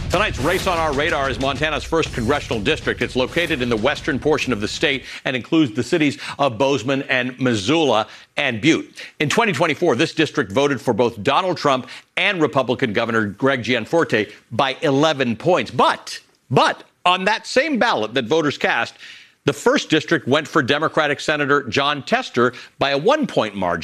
Tonight's Race on Our Radar is Montana's first congressional district. It's located in the western portion of the state and includes the cities of Bozeman and Missoula and Butte. In 2024, this district voted for both Donald Trump and Republican Governor Greg Gianforte by 11 points. But on that same ballot that voters cast, the first district went for Democratic Senator Jon Tester by a 1-point margin.